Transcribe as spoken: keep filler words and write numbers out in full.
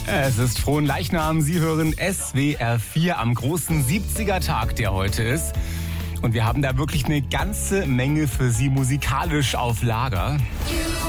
Es ist Fronleichnam. Sie hören S W R vier am großen siebziger-Tag, der heute ist. Und wir haben da wirklich eine ganze Menge für Sie musikalisch auf Lager.